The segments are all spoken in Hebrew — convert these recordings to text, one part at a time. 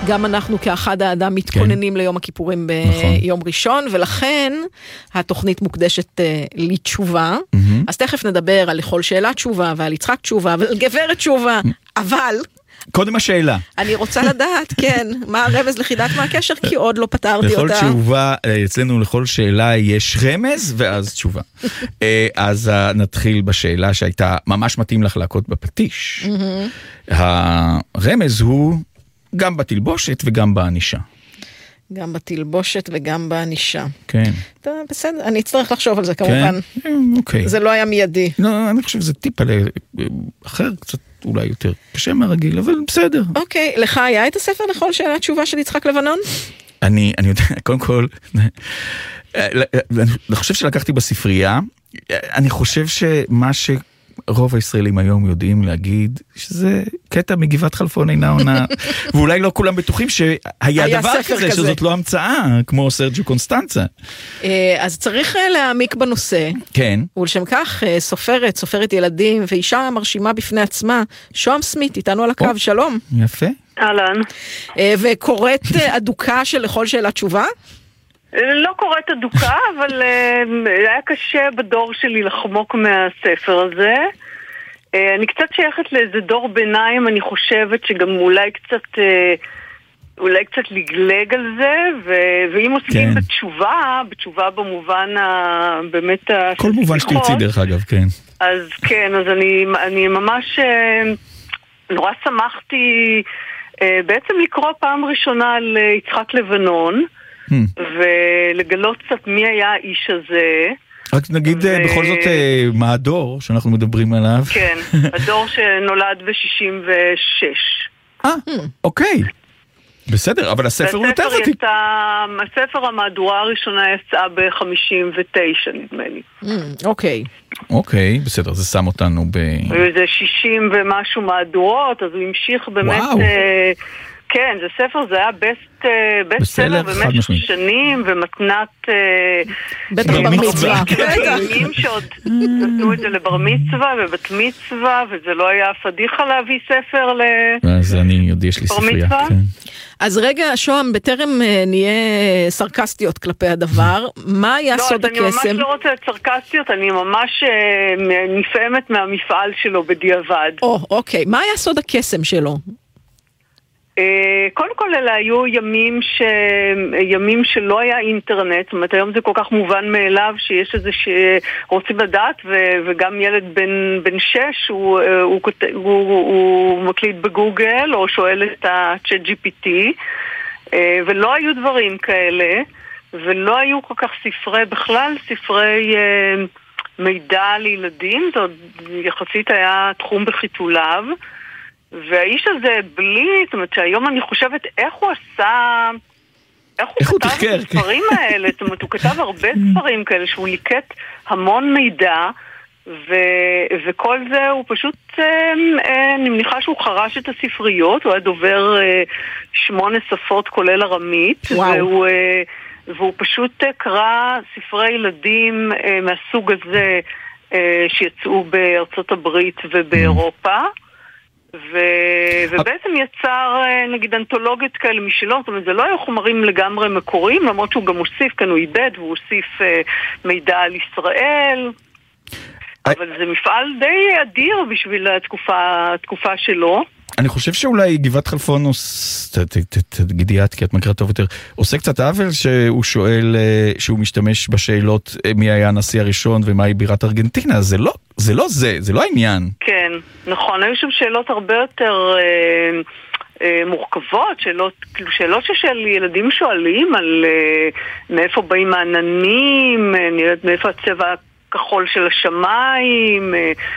גם אנחנו כאחד האדם מתכוננים ליום הכיפורים ביום ראשון, ולכן התוכנית מוקדשת לתשובה. אז תכף נדבר על לכל שאלה תשובה, ועל יצחק תשובה, ועל גברת תשובה, אבל... קודם השאלה. אני רוצה לדעת, כן, מה הרמז לחידת מה הקשר, כי עוד לא פתרתי אותה. לכל תשובה, אצלנו לכל שאלה יש רמז, ואז תשובה. אז נתחיל בשאלה שהייתה ממש מתאים לך להכות בפטיש. הרמז הוא גם בתלבושת וגם באנישה. גם בתלבושת וגם באנישה. כן. בסדר, אני אצטרך לחשוב על זה כמובן. אוקיי. זה לא היה מיידי. לא, אני חושב שזה טיפה אחר, קצת אולי יותר קשה מהרגיל, אבל בסדר. אוקיי, לך היה את הספר לכל שאלה תשובה של יצחק לבנון? אני יודע, קודם כל, אני חושב שלקחתי בספרייה, אני חושב שמה רוב הישראלים היום יודעים להגיד שזה קטע מגבעת חלפון אינה עונה, ואולי לא כולם בטוחים שהיה דבר כזה, שזאת לא המצאה, כמו סרג'יו קונסטנצה. אז צריך להעמיק בנושא. כן. ולשם כך, סופרת ילדים, ואישה מרשימה בפני עצמה, שוהם סמית, איתנו על הקו, שלום. יפה. אהלן. וקוראת אדוקה של לכל שאלה תשובה? לא קוראת אדוקה, אבל היה קשה בדור שלי לחמוק מהספר הזה. אני קצת שייכת לאיזה דור ביניים, אני חושבת שגם אולי קצת לגלג על זה, ואם עוסקים בתשובה במובן באמת... כל מובן שתרצי דרך אגב, כן. אז כן, אז אני ממש נורא שמחתי בעצם לקרוא פעם ראשונה על יצחק לבנון, ולגלות קצת מי היה האיש הזה. רק נגיד בכל זאת מה הדור שאנחנו מדברים עליו. כן, הדור שנולד ב-66. אוקיי. בסדר, אבל הספר הוא יותר ותיק. הספר המהדורה הראשונה יצאה ב-59 נדמה לי. אוקיי. אוקיי, בסדר, זה שם אותנו זה 60 ומשהו מהדורות, אז הוא המשיך באמת... כן, זה ספר, זה היה בסט סלר במשך שנים, ומתנת... בטח בר מצווה. ימים שעוד נתנו את זה לבר מצווה ובת מצווה, וזה לא היה פדיחה להביא ספר אז אני יודע, יש לי ספרייה. אז רגע, שוהם, בטרם נהיה סרקסטיות כלפי הדבר, מה היה סוד הקסם? לא, אני ממש לא רוצה סרקסטיות, אני ממש נפעמת מהמפעל שלו בדיעבד. אוקיי, מה היה סוד הקסם שלו? קודם כל אלה היו ימים שלא היה אינטרנט, זאת אומרת היום זה כל כך מובן מאליו שיש איזה שרוצים לדעת, וגם ילד בן 6 הוא מקליט בגוגל או שואל את ה-Chat GPT, ולא היו דברים כאלה, ולא היו כל כך ספרי מידע לילדים, זה יחסית היה תחום בחיתוליו. והאיש הזה זאת אומרת שהיום אני חושבת איך הוא עשה, איך הוא כתב את הספרים האלה, זאת אומרת הוא כתב הרבה ספרים כאלה שהוא ליקט המון מידע, וכל זה הוא פשוט, אני מניחה שהוא חרש את הספריות, הוא היה דובר 8 שפות כולל ארמית, והוא פשוט קרא ספרי ילדים מהסוג הזה שיצאו בארצות הברית ובאירופה, ובעצם יצר נגיד אנתולוגיות כאלה משלו, זאת אומרת זה לא היו חומרים לגמרי מקוריים, למרות שהוא גם הוסיף, כאן הוא איבד והוא הוסיף מידע על ישראל, אבל זה מפעל די אדיר בשביל התקופה שלו. אני חושב שאולי גבעת חלפון, תגידי את, כי את מכירה טוב יותר, עושה קצת עוול שהוא שואל, שהוא משתמש בשאלות מי היה הנשיא הראשון ומהי בירת ארגנטינה, זה לא העניין. כן, נכון, היו שם שאלות הרבה יותר מורכבות, שאלות של ילדים שואלים על מאיפה באים העננים, מאיפה הצבע הכחול של השמיים,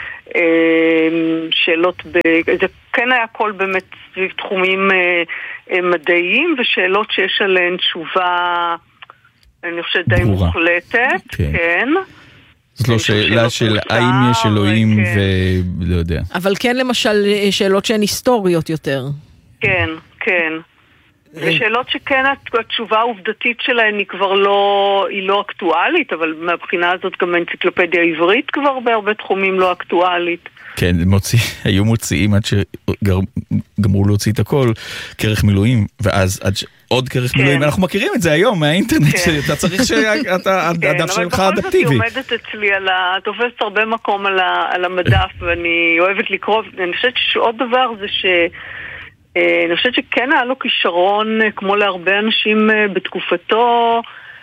שאלות זה כן היה הכל באמת סביב תחומים מדעיים, ושאלות שיש עליהן תשובה אני חושבת די מוחלטת, כן. זאת לא שאלה של האם יש אלוהים ולא יודע. אבל כן למשל שאלות שהן היסטוריות יותר. כן, כן. ושאלות שכן התשובה העובדתית שלהן היא כבר לא אקטואלית, אבל מהבחינה הזאת גם האנציקלופדיה העברית כבר בהרבה תחומים לא אקטואלית. כן, היו מוציאים עד שגמרו להוציא את הכל, כרך מילואים, ואז עוד כרך מילואים, אנחנו מכירים את זה היום מהאינטרנט, שאתה צריך שהדף שלך אדפטיבי. אבל בכל זאת היא עומדת אצלי, תופסת הרבה מקום על המדף, ואני אוהבת לקרוא, אני חושבת שעוד דבר זה אני חושבת שכן היה לו כישרון, כמו להרבה אנשים בתקופתו,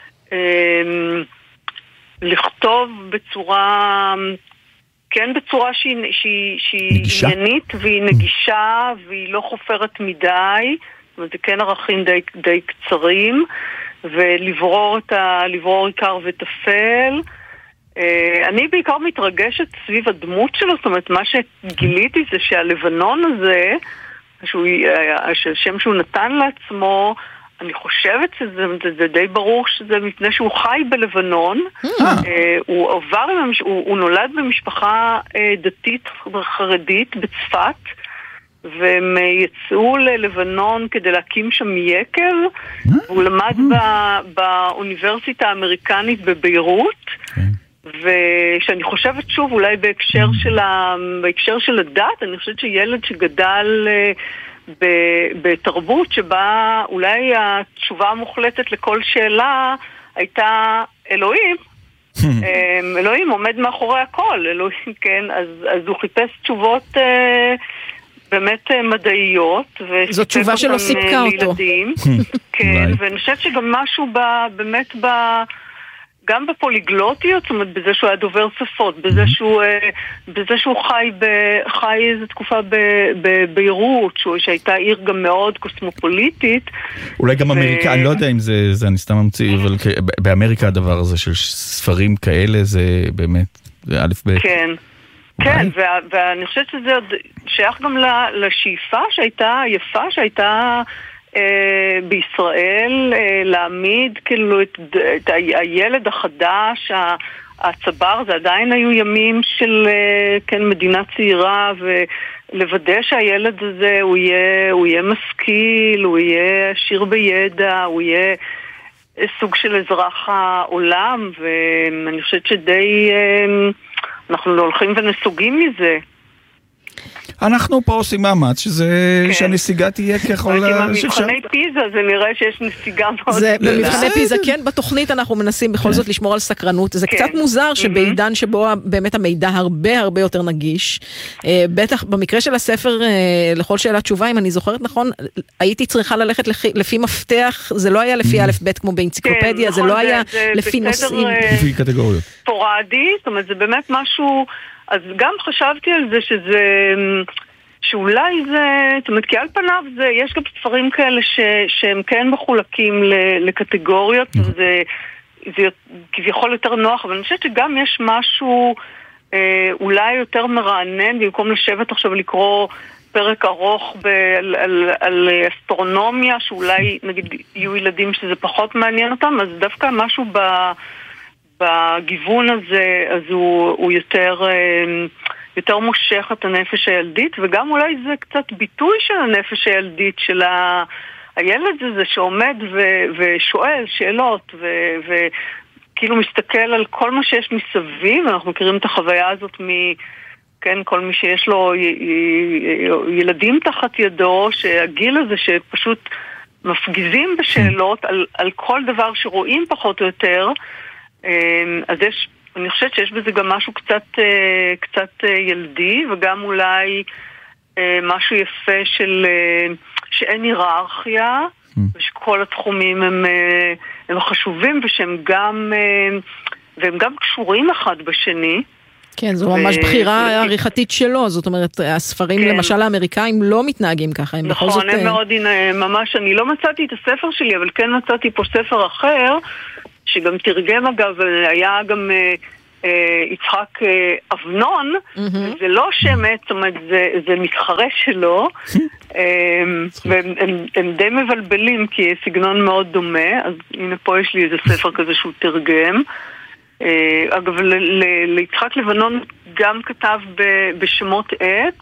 לכתוב בצורה, כן, בצורה שהיא עניינית והיא נגישה והיא לא חופרת מדי, זאת אומרת, זה כן ערכים די קצרים, ולברור עיקר וטפל. אני בעיקר מתרגשת סביב הדמות שלו, זאת אומרת, מה שגיליתי זה שהלבנון הזה, השם שהוא נתן לעצמו, אני חושבת שזה די ברור שזה מפני שהוא חי בלבנון. הוא נולד במשפחה דתית חרדית בצפת, והם יצאו ללבנון כדי להקים שם יקב, והוא למד באוניברסיטה האמריקנית בביירות, ושאני חושבת שוב, אולי בהקשר של הדת, אני חושבת שילד שגדל בתרבות שבה אולי התשובה המוחלטת לכל שאלה הייתה אלוהים. אלוהים עומד מאחורי הכל, אלוהים, כן, אז הוא חיפש תשובות באמת מדעיות. זו תשובה שלא סיפקה אותו. כן, ואני חושבת שגם משהו באמת גם בפוליגלוטיות, זאת אומרת, בזה שהוא היה דובר שפות, בזה שהוא חי איזו תקופה בביירות, שהייתה עיר גם מאוד קוסמופוליטית. אולי גם אמריקה, אני לא יודע אם זה אני סתם ממציא, אבל באמריקה הדבר הזה של ספרים כאלה, זה באמת, זה א' ב'. כן, כן, ואני חושבת שזה שייך גם לשאיפה שהייתה, יפה שהייתה בישראל, להעמיד כאילו את הילד החדש, הצבר, זה עדיין היו ימים של כן, מדינה צעירה, ולוודא שהילד הזה הוא יהיה משכיל, הוא יהיה עשיר בידע, הוא יהיה סוג של אזרח העולם, ואני חושבת שדי אנחנו לא הולכים ונסוגים מזה. אנחנו פה עושים מאמץ, שהנסיגה תהיה ככל שאפשר. במבחני פיזה זה נראה שיש נסיגה מאוד. במבחני פיזה, כן, בתוכנית אנחנו מנסים בכל זאת לשמור על סקרנות. זה קצת מוזר שבעידן שבו באמת המידע הרבה יותר נגיש, בטח במקרה של הספר לכל שאלה תשובה, אם אני זוכרת נכון, הייתי צריכה ללכת לפי מפתח, זה לא היה לפי א' ב' כמו באנציקלופדיה, זה לא היה לפי נושאים. לפי קטגוריות. ספורדי, זאת אומרת, זה באמת משהו. אז גם חשבתי על זה שאולי זה, זאת אומרת, כי על פניו יש גם ספרים כאלה שהם כן מחולקים לקטגוריות, זה כביכול יותר נוח, אבל אני חושבת שגם יש משהו אולי יותר מרענן, במקום לשבת עכשיו לקרוא פרק ארוך על אסטרונומיה, שאולי נגיד יהיו ילדים שזה פחות מעניין אותם, אז דווקא משהו בגיוון הזה, אז הוא יותר מושך את הנפש הילדית, וגם אולי זה קצת ביטוי של הנפש הילדית, של הילד הזה שעומד ושואל שאלות, וכאילו מסתכל על כל מה שיש מסביב. אנחנו מכירים את החוויה הזאת כן, כל מי שיש לו ילדים תחת ידו, שהגיל הזה שפשוט מפגיזים בשאלות על כל דבר שרואים פחות או יותר, אז אני חושבת שיש בזה גם משהו קצת ילדי, וגם אולי משהו יפה שאין היררכיה, ושכל התחומים הם חשובים, והם גם קשורים אחד בשני. כן, זו ממש בחירה עריכתית שלו, זאת אומרת, הספרים למשל האמריקאים לא מתנהגים ככה, הם בכל זאת... נכון, הם מאוד, ממש, אני לא מצאתי את הספר שלי, אבל כן מצאתי פה ספר אחר, שגם תרגם אגב, היה גם יצחק אבנון, זה לא שמת, זאת אומרת, זה מתחרה שלו, והם די מבלבלים, כי סגנון מאוד דומה, אז הנה פה יש לי איזה ספר כזה שהוא תרגם. אגב, ליצחק לבנון גם כתב בשמות עת,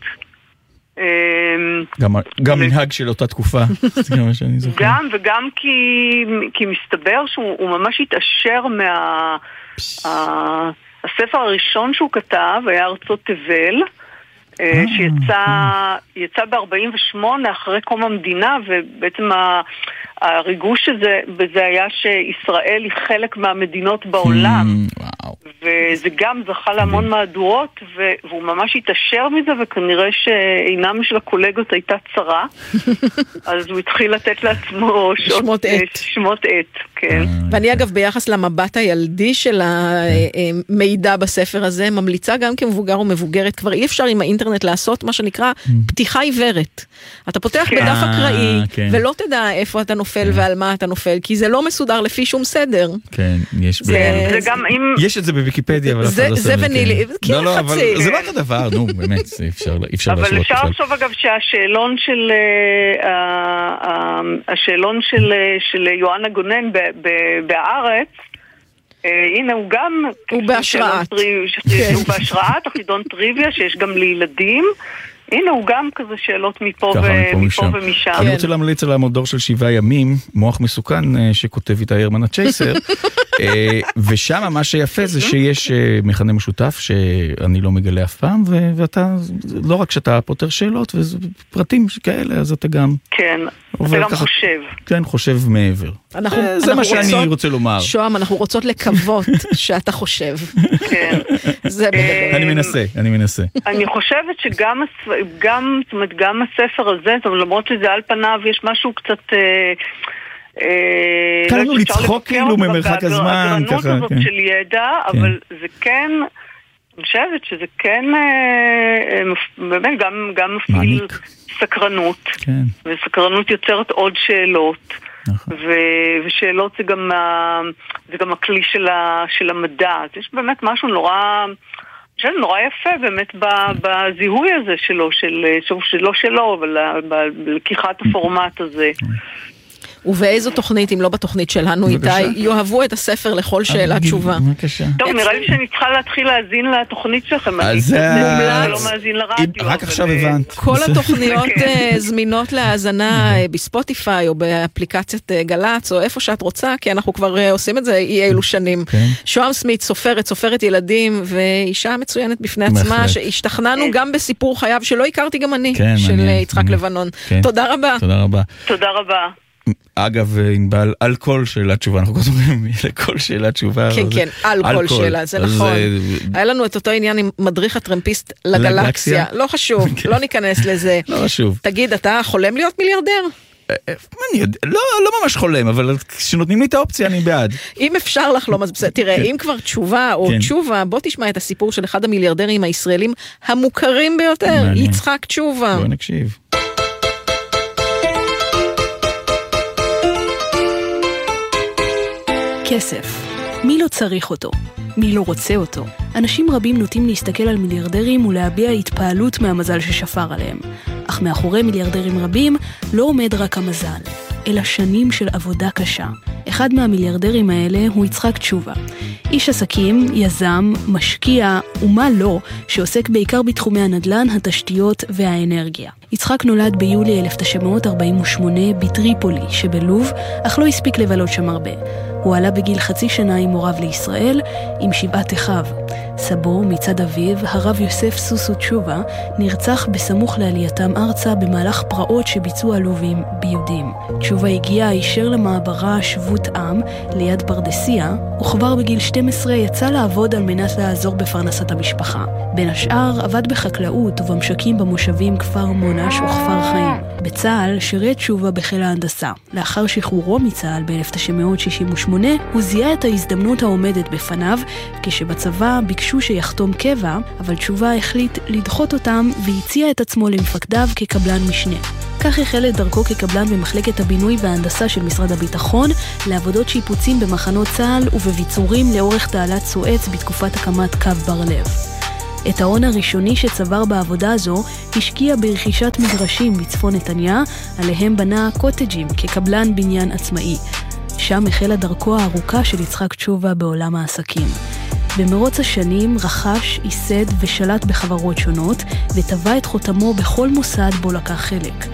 גם מנהג של אותה תקופה. גם וגם כי מסתבר שהוא ממש התעשר הספר הראשון שהוא כתב היה ארצות תבל, שיצא ב-48 אחרי קום המדינה, ובעצם הריגוש בזה היה שישראל היא חלק מהמדינות בעולם, וזה גם זכה להמון מהדורות, והוא ממש התאשר מזה, וכנראה שעינם של הקולגות הייתה צרה, אז הוא התחיל לתת לעצמו שמות עת, כן. ואני אגב ביחס למבט הילדי של המידע בספר הזה, ממליצה גם כמבוגר ומבוגרת, כבר אי אפשר עם האינטרנט לעשות מה שנקרא פתיחה עיוורת. אתה פותח בדף אקראי, ולא תדע איפה אתה נופל ועל מה אתה נופל, כי זה לא מסודר לפי שום סדר. כן, יש את זה בוויקיפדיה, אבל זה ונילי, לא, אבל זה לא אותו דבר, נו, באמת, אפשר אבל אפשר לחשוב אגב שהשאלון של יואנה גונן בהארץ, הנה הוא גם הוא בהשראת החידון טריוויה שיש גם לילדים, הנה הוא גם כזה שאלות מפה ומשם. אני רוצה להמליץ על המדור של 7 ימים, מוח מסוכן, שכותב איתה הרמן הצ'ייסר, ושם מה שיפה זה שיש מכנה משותף שאני לא מגלה אף פעם, ואתה, לא רק שאתה פותר שאלות ופרטים כאלה, אז אתה גם... כן, אתה גם חושב. כן, חושב מעבר. זה מה שאני רוצה לומר. שוהם, אנחנו רוצות לקוות שאתה חושב. כן. אני מנסה. אני חושבת שגם הספר הזה, למרות שזה על פניו, יש משהו קצת... כאן לנו לצחוק כאילו ממרחק הזמן. הגרנות הזאת של ידע, אבל זה כן... אני חושבת שזה כן באמת גם מפעיל סקרנות, וסקרנות יוצרת עוד שאלות, ושאלות זה גם הכלי של המדע. אז יש באמת משהו נורא יפה באמת בזיהוי הזה שלו, אבל בלקיחת הפורמט הזה. ובאיזו תוכנית, אם לא בתוכנית שלנו איתי, יאהבו את הספר לכל שאלה תשובה. טוב, נראה לי שאני צריכה להתחיל להזין לתוכנית שלכם. אז זה לא מאזין לרדיו. רק עכשיו הבנת. כל התוכניות זמינות להאזנה בספוטיפיי או באפליקציית גלץ או איפה שאת רוצה, כי אנחנו כבר עושים את זה אי אילו שנים. שוהם סמית, סופרת ילדים ואישה מצוינת בפני עצמה, שהשתכנענו גם בסיפור חייו שלא הכרתי גם אני, של יצחק לבנון. תודה רבה. תודה רבה. אגב, אינבל, על כל שאלה תשובה, אנחנו קוראים לכל שאלה תשובה. כן, על כל שאלה, זה נכון. היה לנו את אותו עניין עם מדריך הטרמפיסט לגלקסיה, לא חשוב, לא ניכנס לזה. לא חשוב. תגיד, אתה חולם להיות מיליארדר? לא ממש חולם, אבל כשנותנים לי את האופציה אני בעד. אם אפשר לחלום, אז בסדר. תראה, אם כבר תשובה או תשובה, בוא תשמע את הסיפור של אחד המיליארדרים הישראלים המוכרים ביותר, יצחק תשובה. בוא נקשיב. כסף. מי לא צריך אותו? מי לא רוצה אותו? אנשים רבים נוטים להסתכל על מיליארדרים ולהביע התפעלות מהמזל ששפר עליהם. אך מאחורי מיליארדרים רבים לא עומד רק המזל, אלא שנים של עבודה קשה. אחד מהמיליארדרים האלה הוא יצחק תשובה. איש עסקים, יזם, משקיע ומה לא, שעוסק בעיקר בתחומי הנדל"ן, התשתיות והאנרגיה. יצחק נולד ביולי 1948 בטריפולי שבלוב, אך לא הספיק לבלות שם הרבה. הוא עלה בגיל 0.5 שנה עם הוריו לישראל, עם 7 אחיו. סבו, מצד אביו, הרב יוסף סוסו תשובה, נרצח בסמוך לעלייתם ארצה במהלך פרעות שביצעו הלובים ביהודים. תשובה הגיע הישר למעברה שבות עם, ליד פרדסיה, וכבר בגיל 12 יצא לעבוד על מנת לעזור בפרנסת המשפחה. בין השאר עבד בחקלאות ובמשקים במושבים כפר מונש וכפר חיים. בצה"ל שירת תשובה בחיל ההנדסה. לאחר שחרורו מצה"ל ב-1968, הוא זיהה את ההזדמנות העומדת בפניו, כשבצבא ביקשו שיחתום קבע, אבל תשובה החליט לדחות אותם והציע את עצמו למפקדיו כקבלן משנה. כך החל את דרכו כקבלן במחלקת הבינוי וההנדסה של משרד הביטחון, לעבודות שיפוצים במחנות צה"ל ובביצורים לאורך תעלת סואץ בתקופת הקמת קו בר לב. את ההון הראשוני שצבר בעבודה הזו השקיע ברכישת מגרשים בצפון נתניה, עליהם בנה קוטג'ים כקבלן בניין עצמאי. שם החלה דרכו הארוכה של יצחק תשובה בעולם העסקים. במרוץ השנים רכש, ייסד ושלט בחברות שונות, וטבע את חותמו בכל מוסד בו לקח חלק.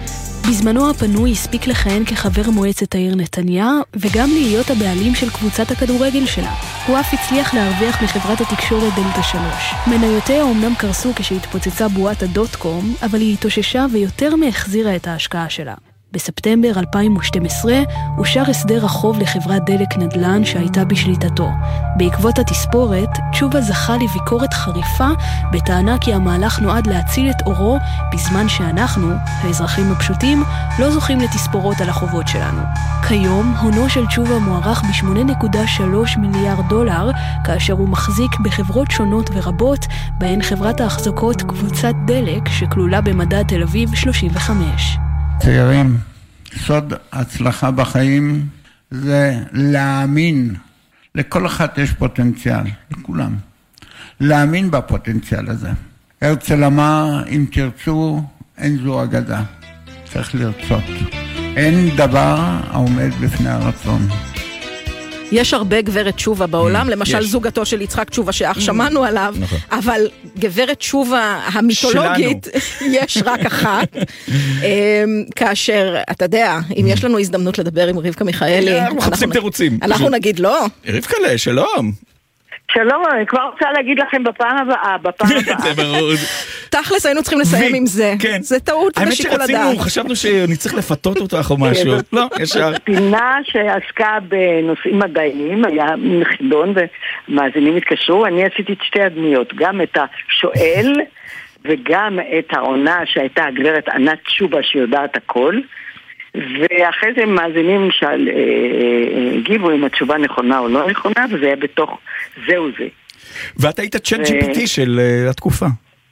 בזמנו הפנוי הספיק לכהן כחבר מועצת העיר נתניה, וגם להיות הבעלים של קבוצת הכדורגל שלה. הוא אף הצליח להרוויח מחברת התקשורת דלתה 3. מניותיה אומנם קרסו כשהתפוצצה בועת הדוט-קום, אבל היא התאוששה ויותר מהחזירה את ההשקעה שלה. בספטמבר 2012 אושר הסדר החוב לחברת דלק נדל"ן שהייתה בשליטתו. בעקבות התספורת, תשובה זכה לביקורת חריפה בטענה כי המהלך נועד להציל את אורו בזמן שאנחנו, האזרחים הפשוטים, לא זוכים לתספורות על החובות שלנו. כיום הונו של תשובה מוערך ב$8.3 מיליארד, כאשר הוא מחזיק בחברות שונות ורבות, בהן חברת ההחזקות קבוצת דלק שכלולה במדד תל אביב 35. צעירים, סוד הצלחה בחיים זה להאמין. לכל אחד יש פוטנציאל, לכולם. להאמין בפוטנציאל הזה. הרצל אמר, אם תרצו, אין זו אגדה. צריך לרצות. אין דבר העומד בפני הרצון. יש הרבה גברת תשובה בעולם, למשל זוגתו של יצחק תשובה שאך שמענו עליו, אבל גברת תשובה המיתולוגית יש רק אחת, כאשר, אתה יודע, אם יש לנו הזדמנות לדבר עם רבקה מיכאלי, אנחנו מחפשים תירוצים. אנחנו נגיד לא. רבקה, שלום. שלום, אני כבר רוצה להגיד לכם בפעם הבאה, זה ברור. תכלס היינו צריכים לסיים עם זה. זה טעות בשיקול הדעת. האמת חשבנו שאני צריך לפתות אותך או משהו. לא, ישר. פינה שעסקה בנושאים מדעיים, היה חידון ומאזינים התקשרו, אני עשיתי את שתי הדמיות, גם את השואל וגם את העונה שהייתה הגברת ענת תשובה שיודעת הכל, ואחרי זה מאזינים הגיבו אם התשובה נכונה או לא נכונה, וזה היה בתוך זהו זה. ואת היית צ'אט GPT של התקופה.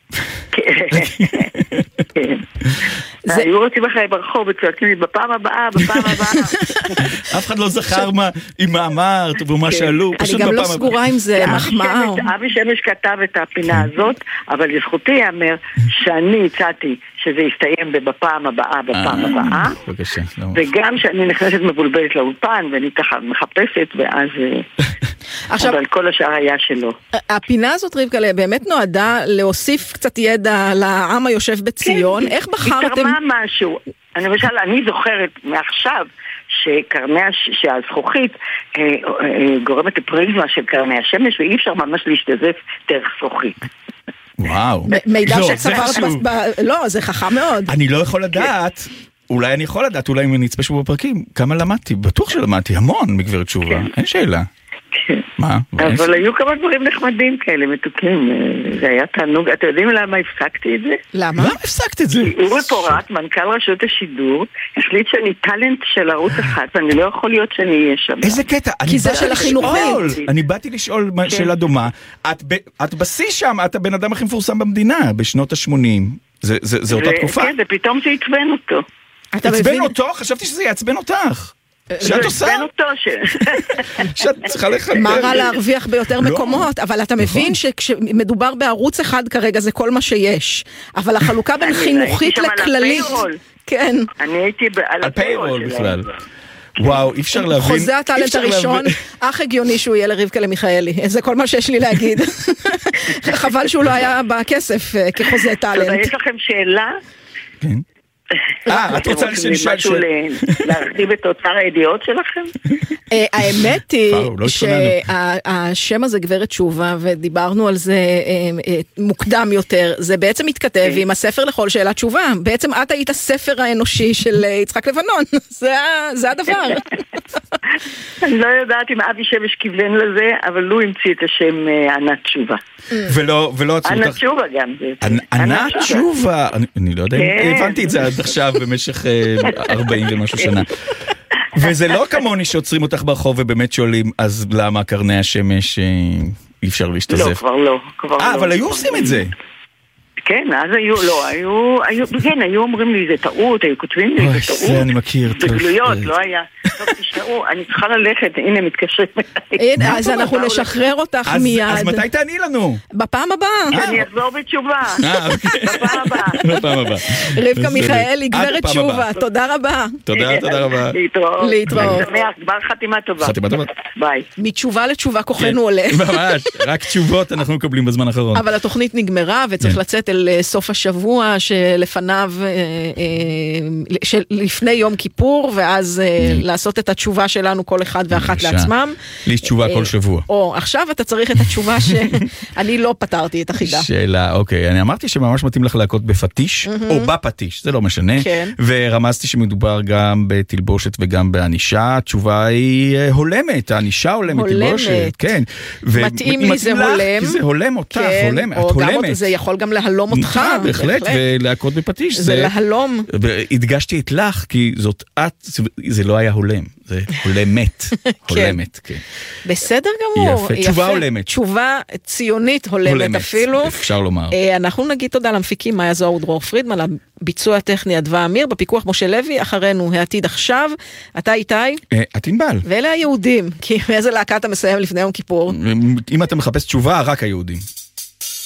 כן. היו רוצים אחרי ברחוב וצועקים לי בפעם הבאה. אף אחד לא זכר עם מה אמרת ומה שאלו. אני גם לא סגורה אם זה מחמאה. אבי שמש כתב את הפינה הזאת, אבל לזכותי יאמר שאני הצעתי שזה יסתיים בפעם הבאה. וגם שאני נכנסת מבולבלת לאולפן ואני ככה מחפשת ואז... אבל כל השאר היה שלו. הפינה הזאת, רבקה, באמת נועדה להוסיף קצת ידע לעם היושב בציון. איך בחרתם? היא תרמה משהו. למשל, אני זוכרת מעכשיו שהזכוכית גורמת לפריזמה של קרני השמש, ואי אפשר ממש להשתזף דרך זכוכית. וואו. מידע שצברת... לא, זה חכם מאוד. אני לא יכול לדעת... אולי אני יכול לדעת, אולי אם אני אצפה שבו בפרקים, כמה למדתי, בטוח שלמדתי המון מגברת תשובה, אין שאלה. מה? אבל היו כמה דברים נחמדים כאלה, מתוקים, זה היה תענוג, אתם יודעים למה הפסקתי את זה? למה הפסקת את זה? אורי פורט, מנכ"ל רשות השידור, החליט שאני טלנט של ערוץ אחד, ואני לא יכול להיות שאני אהיה שם. איזה קטע? כי זה של החינוכית. אני באתי לשאול שאלה דומה, את בשיא שם, את הבן אדם הכי מפורסם במדינה, בשנות ה-80, זה אותה תקופה? כן, ופתאום זה יצבן אותו. עצבן אותו? חשבתי שזה יעצבן אותך. שאת עושה? שאת צריכה לחלק. מה רע להרוויח ביותר מקומות, אבל אתה מבין שכשמדובר בערוץ אחד כרגע זה כל מה שיש, אבל החלוקה בין חינוכית לכללית, כן. אני הייתי על הפיירול בכלל. וואו, אי אפשר להבין. חוזה הטלנט הראשון, אך הגיוני שהוא יהיה לרבקה למיכאלי. זה כל מה שיש לי להגיד. חבל שהוא לא היה בכסף כחוזה טלנט. יש לכם שאלה? כן. את רוצה משהו להרחיב את אוצר הידיעות שלכם? האמת היא שהשם הזה גברת תשובה, ודיברנו על זה מוקדם יותר, זה בעצם מתכתב עם הספר לכל שאלה תשובה. בעצם את היית הספר האנושי של יצחק לבנון. זה הדבר. אני לא יודעת אם אבי שמש כיוון לזה, אבל הוא המציא את השם ענת תשובה. ולא ענת תשובה גם. ענת תשובה. אני לא יודע אם הבנתי את זה עד עכשיו במשך 40 ומשהו שנה. וזה לא כמוני שעוצרים אותך ברחוב ובאמת שואלים, אז למה קרני השמש אי אפשר להשתזף? לא, כבר לא. אבל היו עושים את זה. כן, אז היו אומרים לי, זה טעות, היו כותבים לי, זה טעות. זה אני מכיר. זה גלויות, לא היה. טוב, תשמעו, אני צריכה ללכת, הנה מתקשרים. הנה, אז אנחנו נשחרר אותך מיד. אז מתי תעני לנו? בפעם הבאה. אני אחזור בתשובה. בפעם הבאה. רבקה מיכאלי, גברת תשובה, תודה רבה. תודה רבה. להתראות. כבר חתימה טובה. חתימה טובה. ביי. מתשובה לתשובה כוחנו עולה. ממש, רק תשובות אנחנו מקבלים בזמן האחרון. אבל התוכנית נגמרה וצריך לצאת של סוף השבוע שלפניו, לפני יום כיפור, ואז לעשות את התשובה שלנו כל אחד ואחת לעצמם. לי יש תשובה כל שבוע. או עכשיו אתה צריך את התשובה שאני לא פתרתי את החידה. שאלה, אוקיי, אני אמרתי שממש מתאים לך להכות בפטיש, או בפטיש, זה לא משנה, ורמזתי שמדובר גם בתלבושת וגם באנישה, התשובה היא הולמת, האנישה הולמת, תלבושת, כן. מתאים לי זה הולם. זה הולם אותך, הולמת, את הולמת. זה יכול גם להלום אותך. בהחלט, ולהכות בפטיש. זה להלום. הדגשתי את לך, כי זאת את, זה לא היה הולם, זה הולמת, הולמת, כן. בסדר גמור. יפה, תשובה הולמת. תשובה ציונית הולמת אפילו. אפשר לומר. אנחנו נגיד תודה למפיקים, מאיה זוהר ודרור פרידמן, לביצוע הטכני אדווה אמיר, בפיקוח משה לוי, אחרינו העתיד עכשיו, אתה איתי? את ענבל. ואלה היהודים, כי מאיזה להקה אתה מסיים לפני יום כיפור? אם אתה מחפש תשובה, רק היהודים.